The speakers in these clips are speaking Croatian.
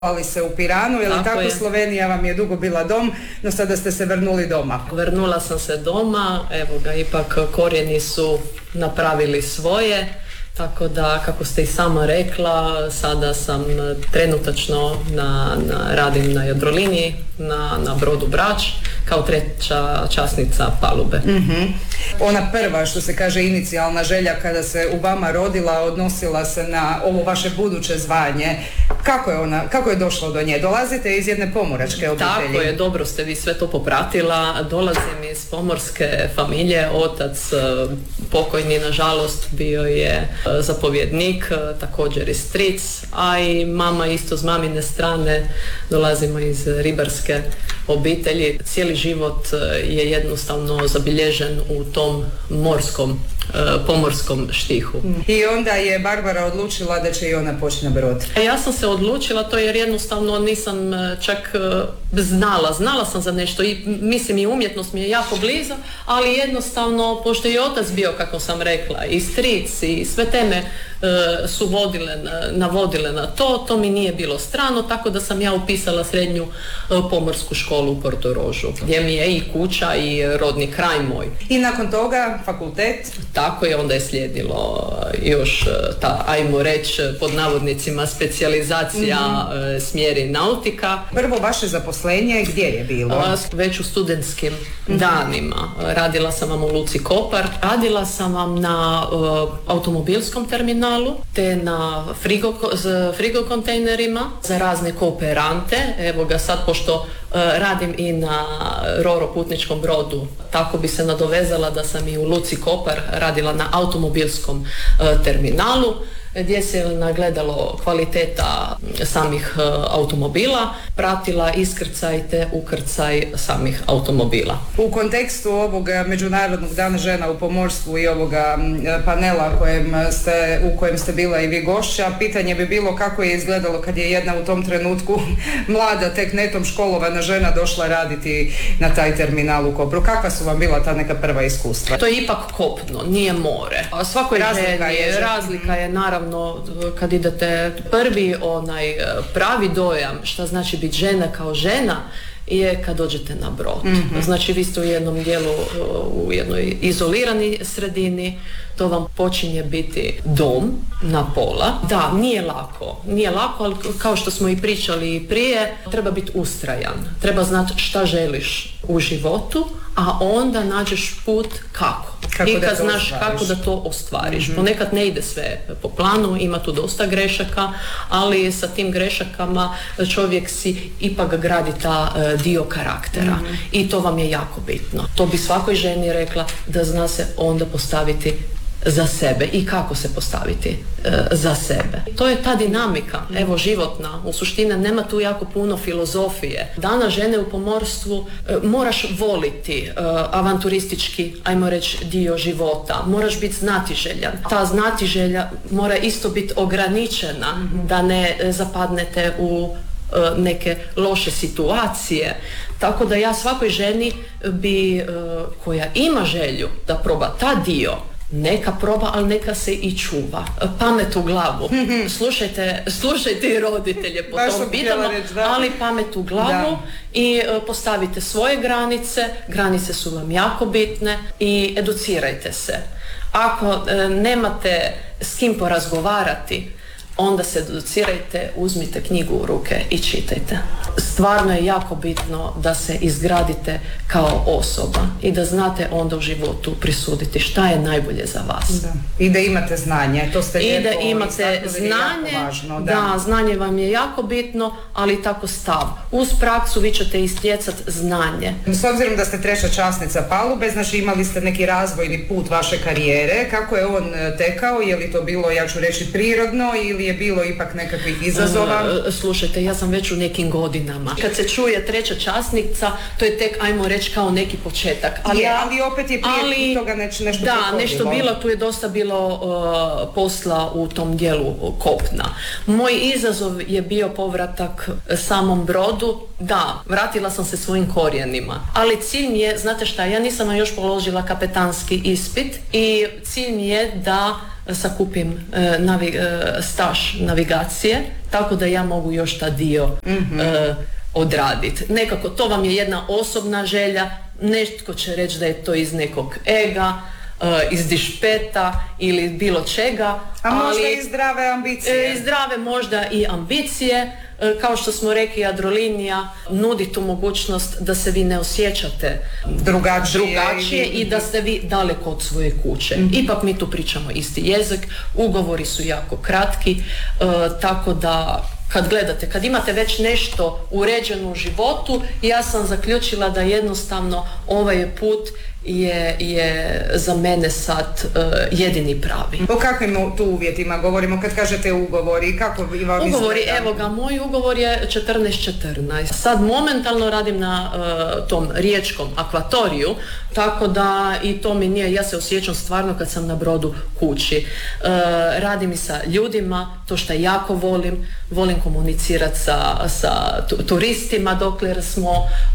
Ali se u Piranu, je li tako? Slovenija vam je dugo bila dom, no sada ste se vrnuli doma. Vrnula sam se doma, evo ga, ipak korijeni su napravili svoje, tako da, kako ste i sama rekla, sada sam trenutačno radim na Jadroliniji, na brodu Brač, kao treća časnica palube. Mm-hmm. Ona prva, što se kaže, inicijalna želja kada se u vama rodila, odnosila se na ovo vaše buduće zvanje. Kako je došlo do nje? Dolazite iz jedne pomoračke obitelji. Tako je, dobro ste vi sve to popratila. Dolazim iz pomorske familije. Otac pokojni, nažalost, bio je zapovjednik, također i stric, a i mama isto s mamine strane, dolazimo iz ribarske obitelji. Cijeli život je jednostavno zabilježen u tom pomorskom štihu. I onda je Barbara odlučila da će i ona poći na brod. Ja sam se odlučila to jer jednostavno nisam čak znala sam za nešto i mislim i umjetnost mi je jako bliza, ali jednostavno, pošto je otac bio, kako sam rekla, i stric i sve teme su navodile na to mi nije bilo strano, tako da sam ja upisala srednju pomorsku školu u Portorožu, gdje mi je i kuća i rodni kraj moj. I nakon toga fakultet? Tako je, onda je slijedilo još ta, ajmo reći, pod navodnicima specijalizacija, smjeri nautika. Prvo vaše zaposlenje gdje je bilo? Već u studentskim danima. Radila sam vam u Luci Kopar, radila sam vam na automobilskom terminalu, te na frigo kontejnerima za razne kooperante. Evo ga sad, pošto radim i na Roro putničkom brodu, tako bi se nadovezala da sam i u Luci Kopar radila na automobilskom terminalu, gdje se nagledalo kvaliteta samih automobila, pratila iskrcaj te ukrcaj samih automobila. U kontekstu ovog Međunarodnog dana žena u pomorstvu i ovoga panela u kojem ste bila i vi gošća, pitanje bi bilo kako je izgledalo kad je jedna u tom trenutku mlada, tek netom školovana žena došla raditi na taj terminal u Kopru. Kakva su vam bila ta neka prva iskustva? To je ipak kopno, nije more. A svakoj razlika je naravno kad idete prvi pravi dojam šta znači biti žena kao žena je kad dođete na brod. Znači vi ste u jednom dijelu, u jednoj izolirani sredini, to vam počinje biti dom na pola. Da, nije lako, ali kao što smo i pričali i prije, treba biti ustrajan, treba znati šta želiš u životu, a onda nađeš put kako. I kad znaš kako da to ostvariš. Ponekad ne ide sve po planu, ima tu dosta grešaka, ali sa tim grešakama čovjek si ipak gradi ta dio karaktera. I to vam je jako bitno. To bi svakoj ženi rekla, da zna se onda postaviti za sebe i kako se postaviti za sebe. To je ta dinamika, evo, životna. U suštini nema tu jako puno filozofije. Danas žene u pomorstvu moraš voliti avanturistički, ajmo reći, dio života. Moraš biti znatiželjan. Ta znatiželja mora isto biti ograničena, da ne zapadnete u neke loše situacije. Tako da ja svakoj ženi koja ima želju da proba ta dio, neka proba, ali neka se i čuva. Pamet u glavu. Slušajte i roditelje po tom pitanju, ali pamet u glavu i postavite svoje granice. Granice su vam jako bitne i educirajte se. Ako nemate s kim porazgovarati, onda se educirajte, uzmite knjigu u ruke i čitajte. Stvarno je jako bitno da se izgradite kao osoba i da znate onda u životu prisuditi šta je najbolje za vas. Da. I da imate znanje. To ste I da imate znanje. Važno, da, znanje vam je jako bitno, ali tako stav. Uz praksu vi ćete istjecati znanje. S obzirom da ste treća časnica palube, znači imali ste neki razvojni put vaše karijere. Kako je on tekao? Je li to bilo, ja ću reći, prirodno ili je bilo ipak nekakvih izazova? Slušajte, ja sam već u nekim godinama. Kad se čuje treća časnica, to je tek, ajmo reći, kao neki početak. Ali opet je prije toga nešto nešto bilo, tu je dosta bilo posla u tom dijelu kopna. Moj izazov je bio povratak samom brodu. Da, vratila sam se svojim korijenima. Ali cilj mi je, znate šta, ja nisam još položila kapetanski ispit i cilj mi je da sakupim staž navigacije tako da ja mogu još ta dio odraditi. Nekako to vam je jedna osobna želja, netko će reći da je to iz nekog ega, iz dišpeta ili bilo čega. A možda i zdrave ambicije. Zdrave možda i ambicije. Kao što smo rekli, Jadrolinija nudi tu mogućnost da se vi ne osjećate drugačije i da ste vi daleko od svoje kuće. Ipak mi tu pričamo isti jezik, ugovori su jako kratki, tako da kad gledate, kad imate već nešto uređeno u životu, ja sam zaključila da jednostavno ovaj put je za mene sad jedini pravi. O kakvim tu uvjetima govorimo kad kažete ugovori? Kako vam izgleda? Ugovori, evo ga, moj ugovor je 14-14. Sad momentalno radim na tom riječkom akvatoriju, tako da i to mi nije, ja se osjećam stvarno kad sam na brodu kući. Radim i sa ljudima, to što jako volim komunicirati sa turistima dokler smo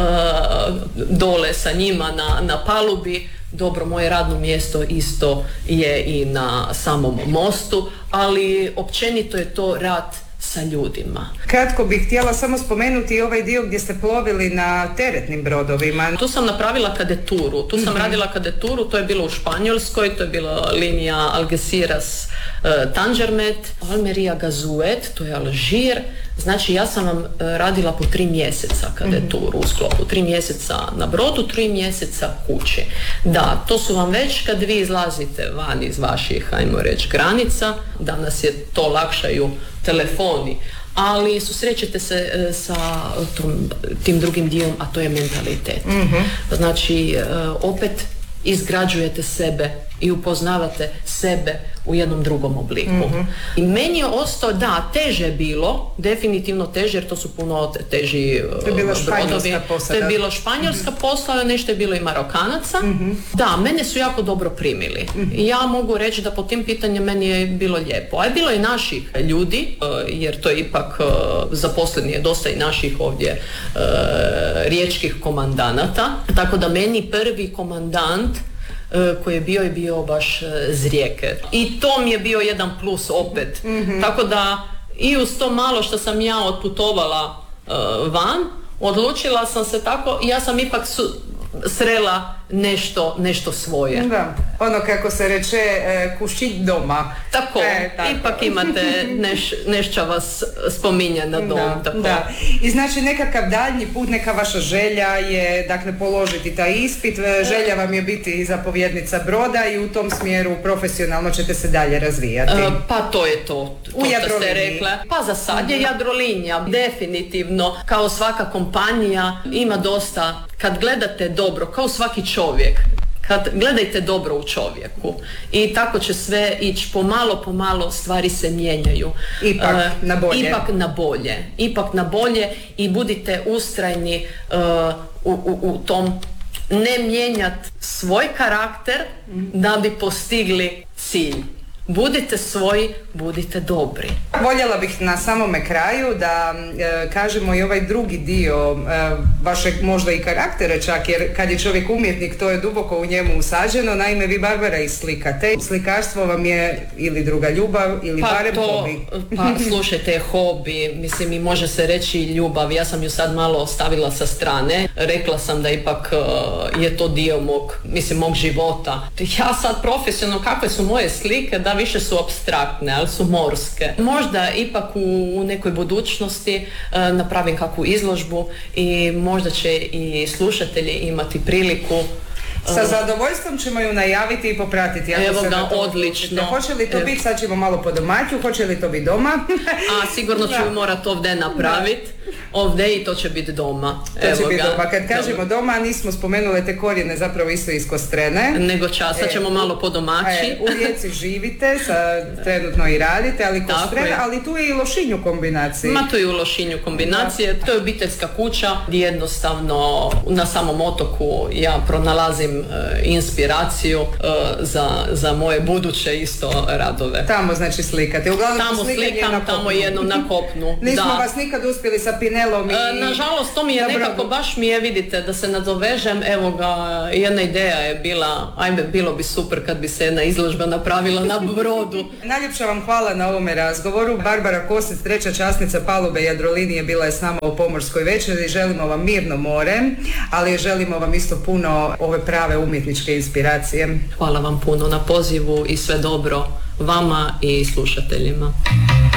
dole sa njima na palubi. Dobro, moje radno mjesto isto je i na samom mostu, ali općenito je to rad sa ljudima. Kratko bih htjela samo spomenuti ovaj dio gdje ste plovili na teretnim brodovima. Tu sam napravila kadeturu. Tu sam radila kadeturu, to je bilo u Španjolskoj, to je bila linija Algeciras Tangermet, Almeria Gazuet, to je Alžir. Znači ja sam vam radila po 3 mjeseca kadeturu u sklopu. 3 mjeseca na brodu, 3 mjeseca kući. Da, to su vam već kad vi izlazite van iz vaših, ajmo reći, granica. Danas je to lakšaju telefoni, ali susrećete se sa tim drugim dijelom, a to je mentalitet. Znači, opet izgrađujete sebe i upoznavate sebe u jednom drugom obliku. I meni je ostao, da, teže je bilo, definitivno teže, jer to su puno teži brodovi. To je bilo španjolska posla, nešto je bilo i Marokanaca. Da, mene su jako dobro primili. I ja mogu reći da po tim pitanjem meni je bilo lijepo. A je bilo i naših ljudi, jer to je ipak zaposleni je dosta i naših ovdje riječkih komandanata. Tako da meni prvi komandant koji je bio baš z Rijeke. I to mi je bio jedan plus opet. Tako da i uz to malo što sam ja otputovala van, odlučila sam se tako, ja sam ipak srela nešto svoje. Da, ono kako se reče, kušić doma. Tako, ipak imate nešto vas spominje na dom. Tako. Da. I znači nekakav daljnji put, neka vaša želja je, dakle, položiti taj ispit, želja vam je biti zapovjednica broda i u tom smjeru profesionalno ćete se dalje razvijati. Pa to je to što ste rekla. Pa za sad je Jadrolinija, definitivno, kao svaka kompanija ima dosta, kad gledate dobro, kao svaki čovjek, kad gledajte dobro u čovjeku i tako će sve ići pomalo stvari se mijenjaju. Ipak na bolje i budite ustrajni u tom, ne mijenjati svoj karakter da bi postigli cilj. Budite svoji, budite dobri. Voljela bih na samome kraju da kažemo i ovaj drugi dio vašeg možda i karaktera čak, jer kad je čovjek umjetnik to je duboko u njemu usađeno. Naime, vi, Barbara, i slikate. Slikarstvo vam je ili druga ljubav ili barem hobi. Pa slušajte, hobi, mislim, i može se reći ljubav. Ja sam ju sad malo stavila sa strane. Rekla sam da ipak je to dio mog života. Ja sad profesionalno, kakve su moje slike, da više su apstraktne, ali su morske. Možda ipak u nekoj budućnosti napravim kakvu izložbu i možda će i slušatelji imati priliku. Sa zadovoljstvom ćemo ju najaviti i popratiti. Evo ga, odlično. Hoće li to biti, sad ćemo malo po domaću, hoće li to biti doma? A sigurno ću morati ovdje napraviti. Ovdje i to će biti doma. To će biti doma. Kad kažemo doma, nismo spomenule te korijene zapravo isto iz Kostrene. Nego časa ćemo malo po domaći. U Rijeci živite, trenutno i radite, ali Kostrene, ali tu je i Lošinj u kombinaciji. Tu je u Lošinju kombinacije. To je obiteljska kuća gdje jednostavno na samom otoku ja pronalazim nosim inspiraciju za moje buduće isto radove. Tamo znači slikate. Uglavnom tamo slikam, tamo jednom na kopnu. Nismo vas nikad uspjeli sa Pinelom nažalost, to mi je nekako, baš mi je, vidite, da se nadovežem, evo ga, jedna ideja je bila, ajme, bilo bi super kad bi se jedna izložba napravila na brodu. Najljepša vam hvala na ovome razgovoru. Barbara Kosec, 3. časnica palube Jadrolinije, bila je s nama u Pomorskoj večeri. Želimo vam mirno more, ali želimo vam isto puno ove prave umjetničke inspiracije. Hvala vam puno na pozivu i sve dobro vama i slušateljima.